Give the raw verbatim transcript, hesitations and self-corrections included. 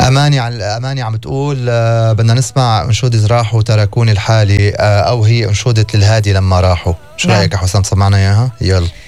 أماني عن أماني عم تقول آه بدنا نسمع أنشودة راحوا تركوني الحالي، آه أو هي أنشودة للهادي لما راحوا. شو نعم. رأيك يا حسام؟ سمعنا إياها؟ يلا.